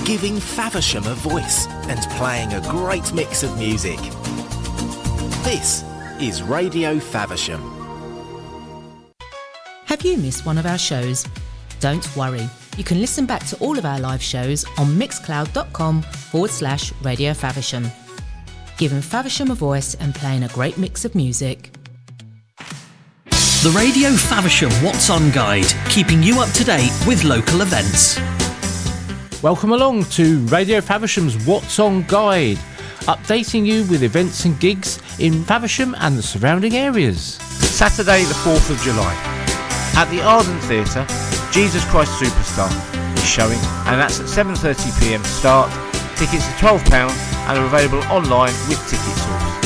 giving Faversham a voice and playing a great mix of music. This is Radio Faversham. Have you missed one of our shows? Don't worry, you can listen back to all of our live shows on mixcloud.com/Radio Faversham. Giving Faversham a voice and playing a great mix of music. The Radio Faversham What's On Guide, keeping you up to date with local events. Welcome along to Radio Faversham's What's On Guide, updating you with events and gigs in Faversham and the surrounding areas. Saturday the 4th of July. At the Arden Theatre, Jesus Christ Superstar is showing, and that's at 7:30pm start. Tickets are £12 and are available online with Ticket Source.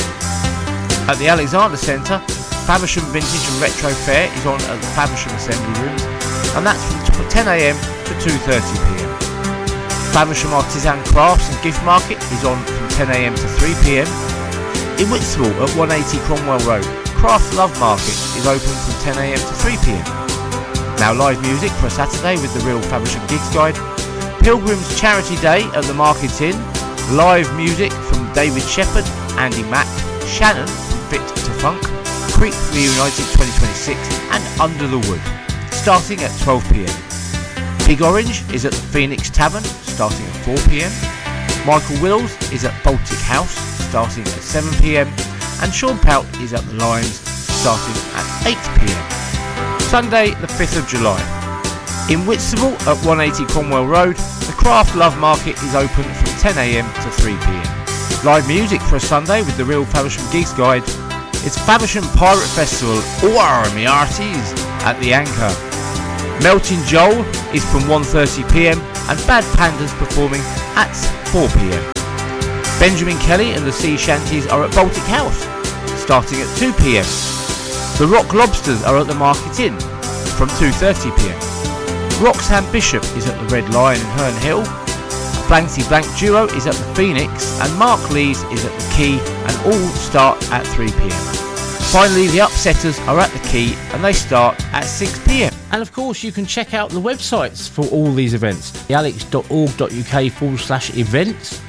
At the Alexander Centre, Faversham Vintage and Retro Fair is on at the Faversham Assembly Rooms, and that's from 10am to 2:30pm. Faversham Artisan Crafts and Gift Market is on from 10am to 3pm. In Whitstable at 180 Cromwell Road, Craft Love Market is open from 10am to 3pm. Now live music for a Saturday with the Real Faversham Gigs Guide. Pilgrims Charity Day at the Market Inn. Live music from David Shepherd, Andy Mack, Shannon from Fit to Funk, Creek Reunited 2026 and Under the Wood, starting at 12pm. Big Orange is at the Phoenix Tavern, starting at 4pm. Michael Wills is at Baltic House, starting at 7pm. And Sean Pout is at the Lions, starting at 8pm. Sunday the 5th of July. In Whitstable at 180 Cromwell Road, the Craft Love Market is open from 10am to 3pm. Live music for a Sunday with the Real Faversham Gigs Guide. It's Faversham Pirate Festival, me arties, at the Anchor. Melting Joel is from 1:30pm and Bad Pandas performing at 4pm. Benjamin Kelly and the Sea Shanties are at Baltic House, starting at 2pm. The Rock Lobsters are at the Market Inn from 2:30pm. Roxham Bishop is at the Red Lion in Herne Hill. Blankety Blank Duo is at the Phoenix and Mark Lees is at the Key, and all start at 3pm. Finally, the Upsetters are at the Key and they start at 6pm. And of course, you can check out the websites for all these events: alex.org.uk/events,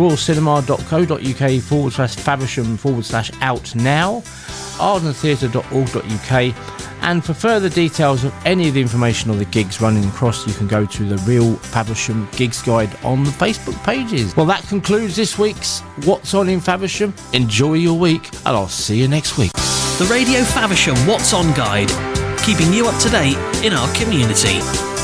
royalcinema.co.uk/Faversham/out now, ardentheatre.org.uk. And for further details of any of the information or the gigs running across, you can go to the Real Faversham Gigs Guide on the Facebook pages. Well, that concludes this week's What's On in Faversham. Enjoy your week, and I'll see you next week. The Radio Faversham What's On Guide, keeping you up to date in our community.